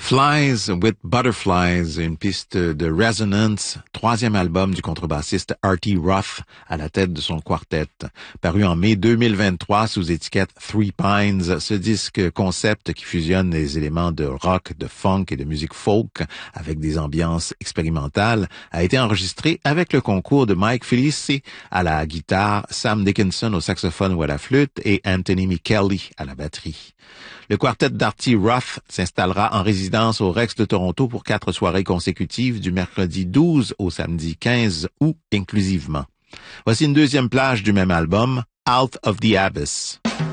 Flies with Butterflies, une piste de Resonance, troisième album du contrebassiste Artie Roth à la tête de son quartet. Paru en mai 2023 sous étiquette Three Pines, ce disque concept qui fusionne des éléments de rock, de funk et de musique folk avec des ambiances expérimentales a été enregistré avec le concours de Mike Felici à la guitare, Sam Dickinson au saxophone ou à la flûte et Anthony Michelli à la batterie. Le quartet d'Artie Roth s'installera en résidence au Rex de Toronto pour 4 soirées consécutives du mercredi 12 au samedi 15 août inclusivement. Voici une deuxième plage du même album, Out of the Abyss.